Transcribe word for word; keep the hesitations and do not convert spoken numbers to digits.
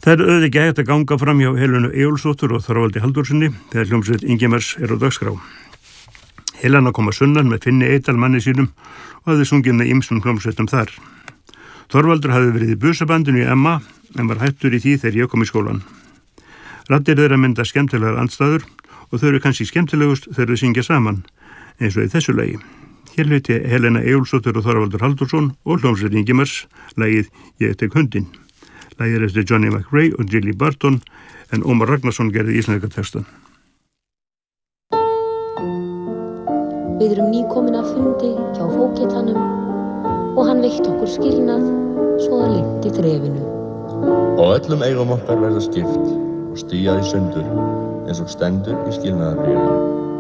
Það er auðvitað ekki hægt að ganga fram hjá Helenu Eyjólfsdóttur og Þorvaldi Halldórsssyni þegar hljómsveit Ingimars er á dagskrá. Helena kom að sunnan með Finni Eydal manni sínum og hafði sungið með ýmsum hljómsveitum þar. Þorvaldur hafði verið í busabandinu í Emma en var hættur í því þegar ég kom í skólan. Raddir þeirra mynda skemmtilegar andstæður og þau eru kannski skemmtilegust þegar þau syngja saman, eins og í þessu lagi. Hér hluti Helena Eyjólfsdóttur og Þorvaldur Halldórsson og hljómsveit Ingimars lagið Ég tek hundinn. Lagið er eftir Johnny McRae og Jilly Barton en Ómar Ragnarsson gerði íslenska textan. Við erum nýkomin af fundi hjá fógetanum og hann veitt okkur skilnað svo það linnti þrefinu. Og öllum eigum okkar verða skipt og stíað í sundur eins og stendur í skilnaðarbréfinu.